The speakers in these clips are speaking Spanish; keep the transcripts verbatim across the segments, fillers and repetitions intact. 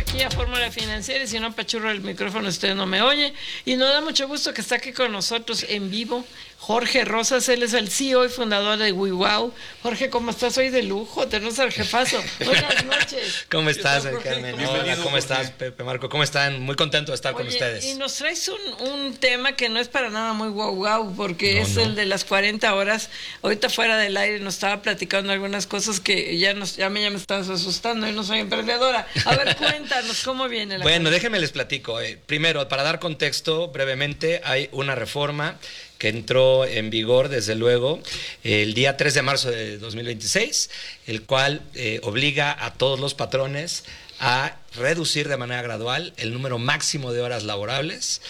aquí a Fórmula Financiera y si no apachurro el micrófono usted no me oye. Y nos da mucho gusto que está aquí con nosotros en vivo Jorge Rosas, él es el C E O y fundador de WeWow. Jorge, ¿cómo estás? Hoy de lujo, tenemos al jefazo. Buenas noches. ¿Cómo estás, Carmen? Hola, ¿cómo Jorge. estás, Pepe, Marco? ¿Cómo están? Muy contento de estar Oye, con ustedes. Y nos traes un, un tema que no es para nada muy guau guau, porque No, es no. el de las cuarenta horas. Ahorita fuera del aire nos estaba platicando algunas cosas que ya, nos, ya, me, ya me estás asustando y no soy emprendedora. A ver, cuéntanos, ¿cómo viene la Bueno, cosa? déjenme les platico. Eh, primero, para dar contexto brevemente, hay una reforma que entró en vigor, desde luego, el día tres de marzo de dos mil veintiséis, el cual eh, obliga a todos los patrones a reducir de manera gradual el número máximo de horas laborables.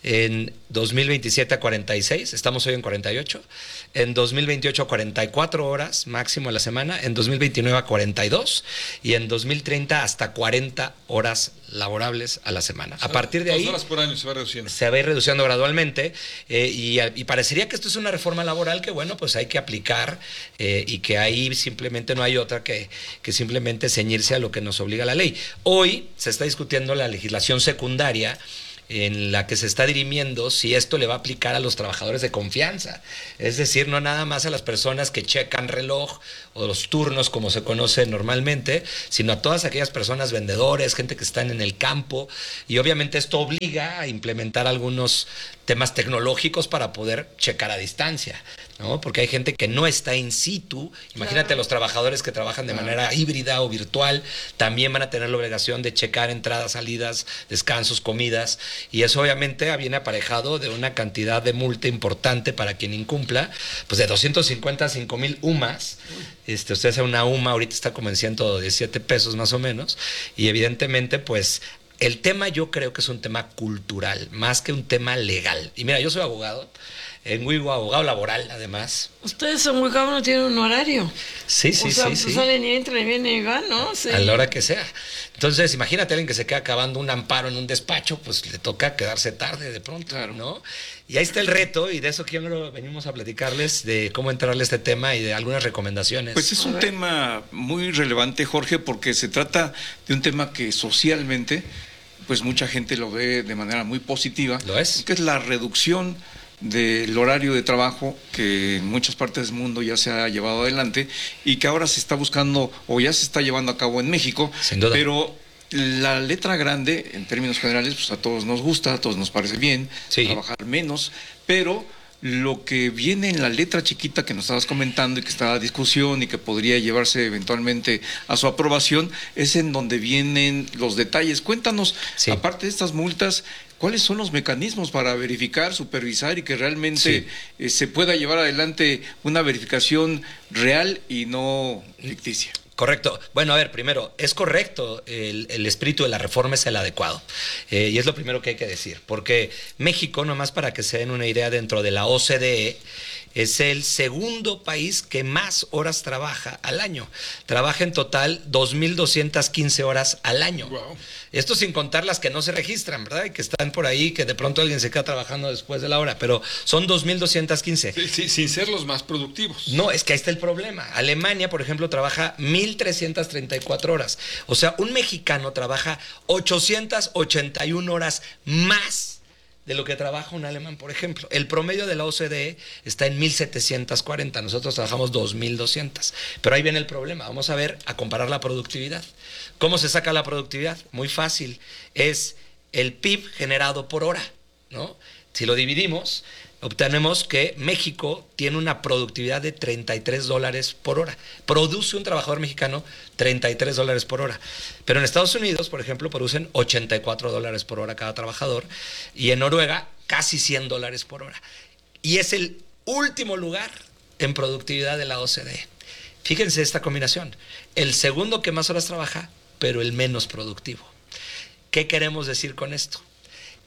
En dos mil veintisiete a cuarenta y seis, estamos hoy en cuarenta y ocho, en dos mil veintiocho a cuarenta y cuatro horas máximo a la semana, en dos mil veintinueve a cuarenta y dos y en dos mil treinta hasta cuarenta horas laborables a la semana. A partir de ahí Dos horas por año se va reduciendo. se va a ir reduciendo gradualmente eh, y, y parecería que esto es una reforma laboral que, bueno, pues hay que aplicar eh, y que ahí simplemente no hay otra que, que simplemente ceñirse a lo que nos obliga la ley. Hoy se está discutiendo la legislación secundaria en la que se está dirimiendo si esto le va a aplicar a los trabajadores de confianza. Es decir, no nada más a las personas que checan reloj o los turnos como se conoce normalmente, sino a todas aquellas personas vendedores, gente que están en el campo, y obviamente esto obliga a implementar algunos temas tecnológicos para poder checar a distancia, ¿no? Porque hay gente que no está in situ. Imagínate, Claro. los trabajadores que trabajan de manera híbrida o virtual también van a tener la obligación de checar entradas, salidas, descansos, comidas, y eso obviamente viene aparejado de una cantidad de multa importante para quien incumpla, pues de doscientos cincuenta a cinco mil U M As. Este, usted hace una U M A, ahorita está como en ciento diecisiete pesos más o menos, y evidentemente pues el tema yo creo que es un tema cultural, más que un tema legal. Y mira, yo soy abogado, en WeWow, abogado laboral además. Ustedes son muy cabros, no tienen un horario. Sí, sí, o sea, sí, pues sí. salen y entran y vienen y van, ¿no? Sí. A la hora que sea. Entonces, imagínate a alguien que se queda acabando un amparo en un despacho, pues le toca quedarse tarde de pronto, Claro. ¿no? Y ahí está el reto, y de eso quiero venimos a platicarles, de cómo entrarle a este tema y de algunas recomendaciones. Pues es un tema muy relevante, Jorge, porque se trata de un tema que socialmente, pues mucha gente lo ve de manera muy positiva. ¿Lo es? Que es la reducción del horario de trabajo que en muchas partes del mundo ya se ha llevado adelante y que ahora se está buscando o ya se está llevando a cabo en México. Sin duda. Pero la letra grande, en términos generales, pues a todos nos gusta, a todos nos parece bien, Sí. trabajar menos, pero lo que viene en la letra chiquita que nos estabas comentando y que está a discusión y que podría llevarse eventualmente a su aprobación, es en donde vienen los detalles. Cuéntanos, Sí. aparte de estas multas, ¿cuáles son los mecanismos para verificar, supervisar y que realmente Sí. eh, se pueda llevar adelante una verificación real y no ficticia? Correcto. Bueno, a ver, primero, es correcto, el, el espíritu de la reforma es el adecuado. Eh, y es lo primero que hay que decir, porque México, nomás para que se den una idea, dentro de la O C D E, es el segundo país que más horas trabaja al año. Trabaja en total dos mil doscientas quince horas al año. Wow. Esto sin contar las que no se registran, ¿verdad? Y que están por ahí, que de pronto alguien se queda trabajando después de la hora, pero son dos mil doscientas quince. Sí, sí, sin ser los más productivos. No, es que ahí está el problema. Alemania, por ejemplo, trabaja mil trescientas treinta y cuatro horas. O sea, un mexicano trabaja ochocientas ochenta y una horas más de lo que trabaja un alemán, por ejemplo. El promedio de la O C D E está en mil setecientas cuarenta, nosotros trabajamos dos mil doscientos. Pero ahí viene el problema. Vamos a ver, a comparar la productividad. ¿Cómo se saca la productividad? Muy fácil. Es el P I B generado por hora, ¿no? Si lo dividimos, obtenemos que México tiene una productividad de treinta y tres dólares por hora. Produce un trabajador mexicano treinta y tres dólares por hora. Pero en Estados Unidos, por ejemplo, producen ochenta y cuatro dólares por hora cada trabajador. Y en Noruega, casi cien dólares por hora. Y es el último lugar en productividad de la O C D E. Fíjense esta combinación. El segundo que más horas trabaja, pero el menos productivo. ¿Qué queremos decir con esto?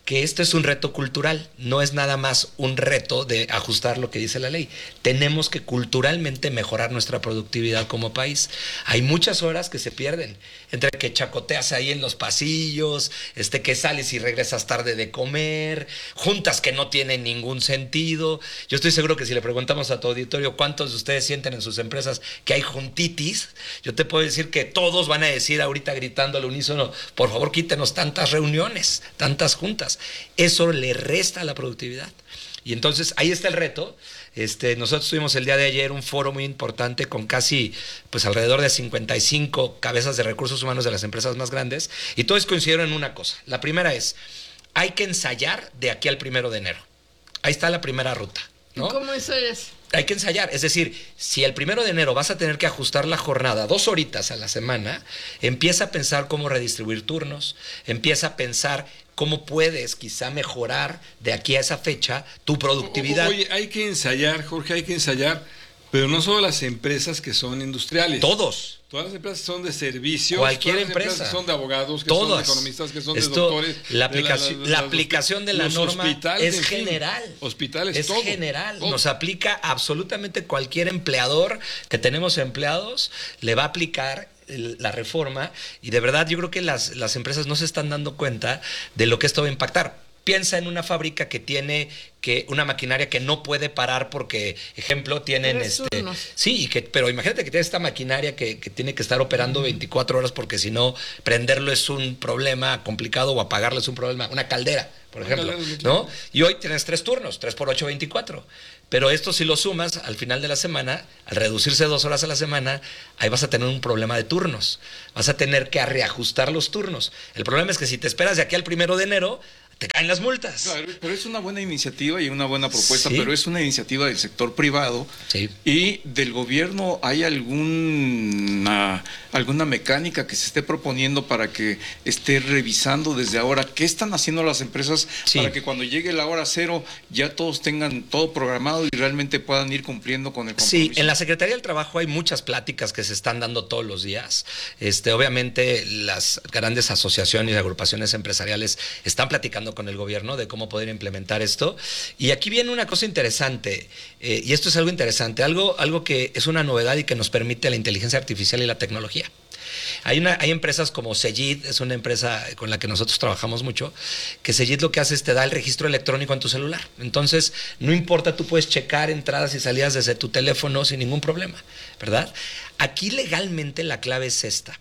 que esto es un reto cultural, no es nada más un reto de ajustar lo que dice la ley. Tenemos que culturalmente mejorar nuestra productividad como país. Hay muchas horas que se pierden, entre que chacoteas ahí en los pasillos, este, que sales y regresas tarde de comer, juntas que no tienen ningún sentido. Yo estoy seguro que si le preguntamos a tu auditorio cuántos de ustedes sienten en sus empresas que hay juntitis, yo te puedo decir que todos van a decir ahorita gritando al unísono, por favor quítenos tantas reuniones, tantas juntas. Eso le resta a la productividad. Y entonces ahí está el reto. Este, nosotros tuvimos el día de ayer un foro muy importante con casi pues alrededor de cincuenta y cinco cabezas de recursos humanos de las empresas más grandes, y todos coincidieron en una cosa. La primera es, hay que ensayar de aquí al primero de enero. Ahí está la primera ruta, ¿no? ¿Cómo eso es? Hay que ensayar, es decir, si el primero de enero vas a tener que ajustar la jornada dos horitas a la semana, empieza a pensar cómo redistribuir turnos, empieza a pensar cómo puedes quizá mejorar de aquí a esa fecha tu productividad. Oye, hay que ensayar, Jorge, hay que ensayar, pero no solo las empresas que son industriales. Todos. Todas las empresas que son de servicios, Cualquier todas las empresa. empresas que son de abogados, que Todas. son de economistas, que son Esto, de doctores. La, de aplicación, la, la, la los aplicación de la los norma hospitales, es en fin, general. hospitales, es todo, general. todo. Nos aplica absolutamente cualquier empleador que tenemos empleados, le va a aplicar la reforma, y de verdad yo creo que las, las empresas no se están dando cuenta de lo que esto va a impactar. Piensa en una fábrica que tiene que una maquinaria que no puede parar porque, ejemplo, tienen Tres este turnos. sí, que, pero imagínate que tiene esta maquinaria que, que tiene que estar operando veinticuatro horas porque si no prenderlo es un problema complicado o apagarlo es un problema, una caldera, por Una ejemplo, caldera, ¿no? Y hoy tienes tres turnos, tres por ocho, veinticuatro. Pero esto si lo sumas al final de la semana, al reducirse dos horas a la semana, ahí vas a tener un problema de turnos. Vas a tener que reajustar los turnos. El problema es que si te esperas de aquí al primero de enero, te caen las multas. Claro, pero es una buena iniciativa y una buena propuesta, Sí. pero es una iniciativa del sector privado. Sí. Y del gobierno, ¿hay alguna, alguna mecánica que se esté proponiendo para que esté revisando desde ahora qué están haciendo las empresas Sí. para que cuando llegue la hora cero ya todos tengan todo programado y realmente puedan ir cumpliendo con el compromiso? Sí, en la Secretaría del Trabajo hay muchas pláticas que se están dando todos los días. Este, obviamente las grandes asociaciones y agrupaciones empresariales están platicando con el gobierno de cómo poder implementar esto. Y aquí viene una cosa interesante, eh, y esto es algo interesante, algo, algo que es una novedad y que nos permite la inteligencia artificial y la tecnología. Hay, una, hay empresas como Cegid, es una empresa con la que nosotros trabajamos mucho, que Cegid lo que hace es te da el registro electrónico en tu celular. Entonces, no importa, tú puedes checar entradas y salidas desde tu teléfono sin ningún problema, ¿verdad? Aquí legalmente la clave es esta.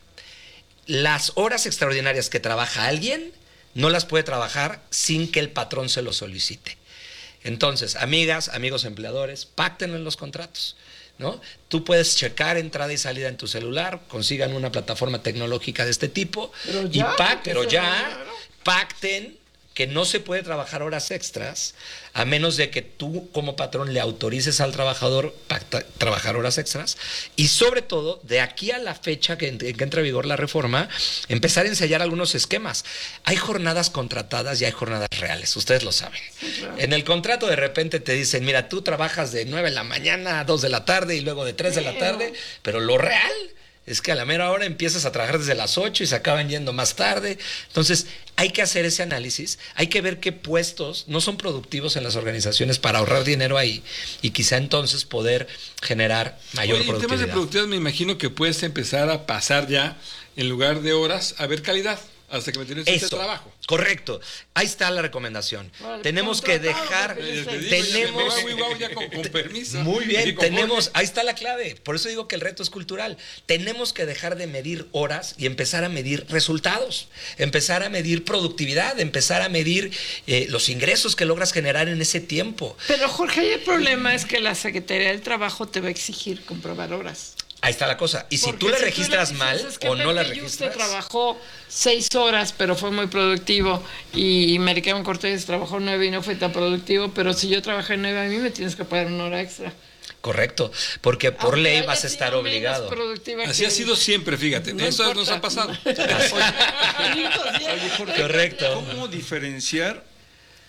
Las horas extraordinarias que trabaja alguien no las puede trabajar sin que el patrón se lo solicite. Entonces, amigas, amigos empleadores, pacten en los contratos, ¿no? Tú puedes checar entrada y salida en tu celular, consigan una plataforma tecnológica de este tipo, Pero y ya, pac- porque pero se- ya pacten que no se puede trabajar horas extras a menos de que tú como patrón le autorices al trabajador pacta, trabajar horas extras, y sobre todo de aquí a la fecha que, que entra en vigor la reforma, empezar a ensayar algunos esquemas. Hay jornadas contratadas y hay jornadas reales, ustedes lo saben. Sí, claro. En el contrato de repente te dicen, mira, tú trabajas de nueve de la mañana a dos de la tarde y luego de tres de la tarde, pero lo real es que a la mera hora empiezas a trabajar desde las ocho y se acaban yendo más tarde. Entonces, hay que hacer ese análisis, hay que ver qué puestos no son productivos en las organizaciones para ahorrar dinero ahí y quizá entonces poder generar mayor Oye, en temas productividad. de productividad me imagino que puedes empezar a pasar ya, en lugar de horas, a ver calidad, hasta que me tienes este Eso, trabajo. correcto. Ahí está la recomendación. Vale, tenemos que contratado, dejar, porque Eh, te digo, tenemos... ya me voy, guau, ya con, con permiso. Muy Y bien, con tenemos, Jorge. ahí está la clave. Por eso digo que el reto es cultural. Tenemos que dejar de medir horas y empezar a medir resultados, empezar a medir productividad, empezar a medir eh, los ingresos que logras generar en ese tiempo. Pero Jorge, ahí el problema es que la Secretaría del Trabajo te va a exigir comprobar horas. Ahí está la cosa. Y si Porque tú le si registras dices, mal es que o no la Pepe Yuste registras, trabajó seis horas, pero fue muy productivo, y Maricarmen Cortés trabajó nueve y no fue tan productivo, pero si yo trabajé nueve, a mí me tienes que pagar una hora extra. correcto, porque por Aunque ley haya vas a estar sido menos obligado. productiva Así que- ha sido siempre, fíjate. No Eso nos importa. ha pasado. Oye, Jorge, Correcto. ¿cómo diferenciar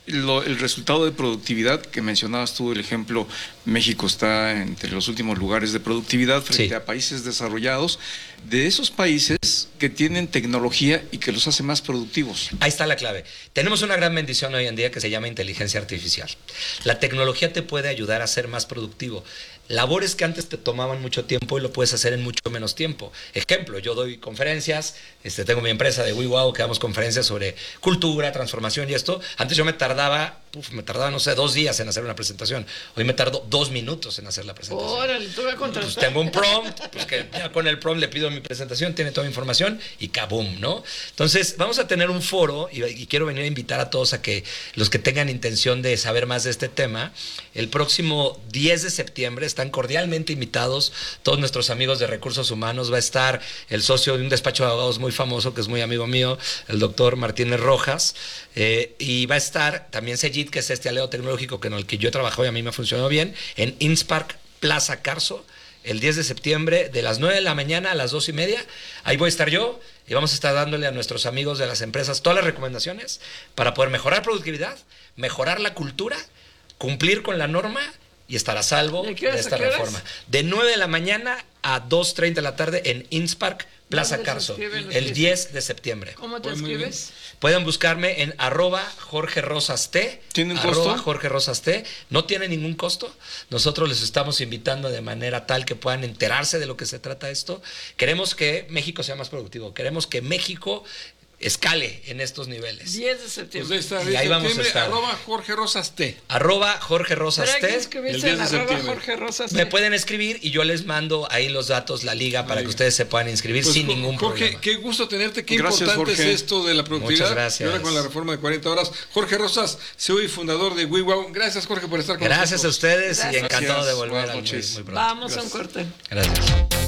Lo, el resultado de productividad que mencionabas tú, el ejemplo, México está entre los últimos lugares de productividad frente Sí. a países desarrollados, de esos países que tienen tecnología y que los hace más productivos. Ahí está la clave. Tenemos una gran bendición hoy en día que se llama inteligencia artificial. La tecnología te puede ayudar a ser más productivo. Labores que antes te tomaban mucho tiempo y lo puedes hacer en mucho menos tiempo. Ejemplo, yo doy conferencias, este, tengo mi empresa de WeWow que damos conferencias sobre cultura, transformación y esto. Antes yo me tardaba, uf, me tardaba, no sé, dos días en hacer una presentación. Hoy me tardo dos minutos en hacer la presentación. Órale, tú voy a contratar. Pues tengo un prompt, pues que ya con el prompt le pido mi presentación, tiene toda mi información y kaboom, ¿no? Entonces, vamos a tener un foro y, y quiero venir a invitar a todos a que los que tengan intención de saber más de este tema, el próximo diez de septiembre están cordialmente invitados todos nuestros amigos de recursos humanos. Va a estar el socio de un despacho de abogados muy famoso, que es muy amigo mío, el doctor Martínez Rojas, eh, y va a estar también Sejit, que es este aliado tecnológico que en el que yo he trabajado y a mí me ha funcionado bien, en Inspark Plaza Carso, el diez de septiembre, de las nueve de la mañana a las dos y media. Ahí voy a estar yo y vamos a estar dándole a nuestros amigos de las empresas todas las recomendaciones para poder mejorar productividad, mejorar la cultura, cumplir con la norma y estar a salvo ¿De qué de horas a esta qué horas? reforma. De nueve de la mañana a dos treinta de la tarde en Inspark Plaza ¿Dónde se Carso, inscriben los el que- diez de septiembre. ¿Cómo te Pues muy bien. escribes? Pueden buscarme en arroba Jorge Rosas T. ¿Tiene un arroba costo? Jorge Rosas T. No tiene ningún costo. Nosotros les estamos invitando de manera tal que puedan enterarse de lo que se trata esto. Queremos que México sea más productivo. Queremos que México escale en estos niveles. diez de Pues septiembre. ahí está, Y ahí vamos a septiembre, estar. arroba Jorge Rosas T. Arroba Jorge Pero Rosas hay que T. el escribirse diez en de arroba septiembre. Jorge Rosas. Me pueden escribir y yo les mando ahí los datos, la liga, para Ahí. que ustedes se puedan inscribir Pues, sin Jo- ningún Jorge, problema. qué gusto tenerte, qué Gracias, importante Jorge. es esto de la productividad. Muchas gracias. Y ahora con la reforma de cuarenta horas. Jorge Rosas, C E O y fundador de WeWow. Gracias, Jorge, por estar con Gracias a nosotros. ustedes y Gracias. encantado de Gracias. volver Buenas al muy, noches. muy pronto. Vamos a un Gracias. corte. Gracias.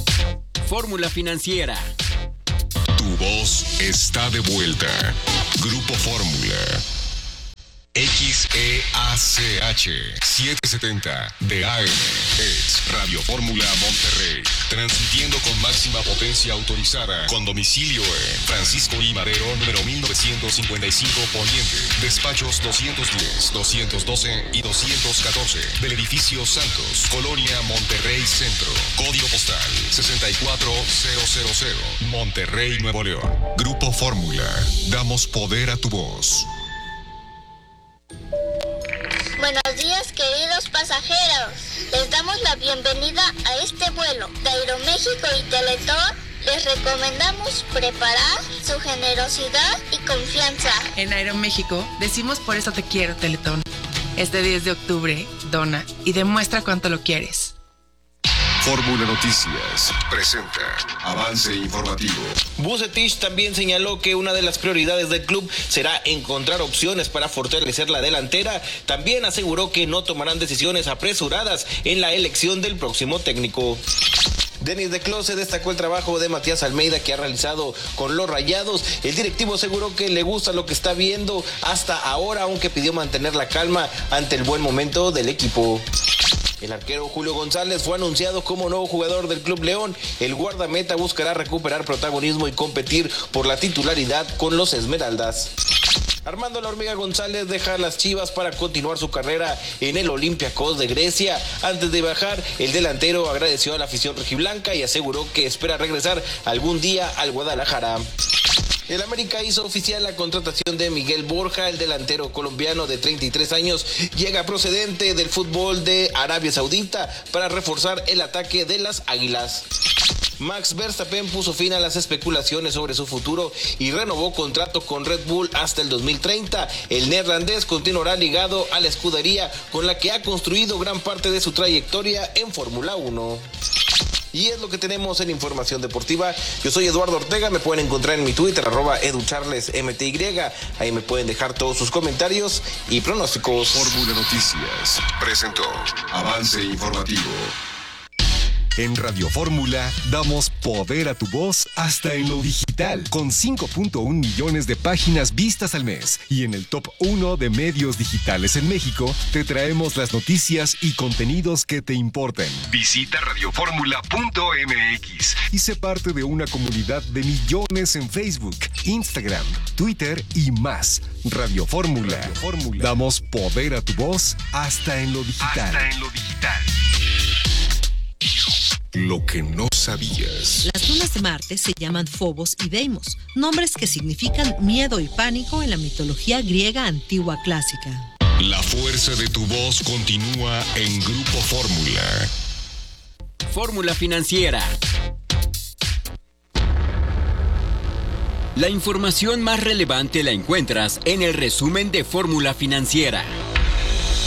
Fórmula Financiera. Tu voz está de vuelta. Grupo Fórmula. X E A C H setecientos setenta de A M es Radio Fórmula Monterrey, transmitiendo con máxima potencia autorizada, con domicilio en Francisco I. Madero, número mil novecientos cincuenta y cinco Poniente, despachos doscientos diez, doscientos doce y doscientos catorce, del edificio Santos, Colonia Monterrey Centro, código postal sesenta y cuatro mil, Monterrey, Nuevo León. Grupo Fórmula, damos poder a tu voz. Buenos días, queridos pasajeros. Les damos la bienvenida a este vuelo de Aeroméxico y Teletón. Les recomendamos preparar su generosidad y confianza. En Aeroméxico decimos por eso te quiero, Teletón. Este diez de octubre, dona y demuestra cuánto lo quieres. Fórmula Noticias presenta avance informativo. Vucetich también señaló que una de las prioridades del club será encontrar opciones para fortalecer la delantera. También aseguró que no tomarán decisiones apresuradas en la elección del próximo técnico. Denis de Close destacó el trabajo de Matías Almeida que ha realizado con los Rayados. El directivo aseguró que le gusta lo que está viendo hasta ahora, aunque pidió mantener la calma ante el buen momento del equipo. El arquero Julio González fue anunciado como nuevo jugador del Club León. El guardameta buscará recuperar protagonismo y competir por la titularidad con los Esmeraldas. Armando La Hormiga González deja las Chivas para continuar su carrera en el Olympiacos de Grecia. Antes de bajar, el delantero agradeció a la afición rojiblanca y aseguró que espera regresar algún día al Guadalajara. El América hizo oficial la contratación de Miguel Borja, el delantero colombiano de treinta y tres años, llega procedente del fútbol de Arabia Saudita para reforzar el ataque de las Águilas. Max Verstappen puso fin a las especulaciones sobre su futuro y renovó contrato con Red Bull hasta el dos mil treinta. El neerlandés continuará ligado a la escudería con la que ha construido gran parte de su trayectoria en Fórmula uno. Y es lo que tenemos en Información Deportiva. Yo soy Eduardo Ortega, me pueden encontrar en mi Twitter, arroba educharlesmty. Ahí me pueden dejar todos sus comentarios y pronósticos. Fórmula Noticias presentó avance informativo. En Radio Fórmula damos poder a tu voz hasta en lo digital, con cinco punto uno millones de páginas vistas al mes. Y en el top uno de medios digitales en México, te traemos las noticias y contenidos que te importan. Visita radioformula punto m x y sé parte de una comunidad de millones en Facebook, Instagram, Twitter y más. Radio Fórmula. Radio Fórmula. Damos poder a tu voz hasta en lo digital. Hasta en lo digital. Lo que no sabías. Las lunas de Marte se llaman Phobos y Deimos, nombres que significan miedo y pánico en la mitología griega antigua clásica. La fuerza de tu voz continúa en Grupo Fórmula. Fórmula Financiera. La información más relevante la encuentras en el resumen de Fórmula Financiera.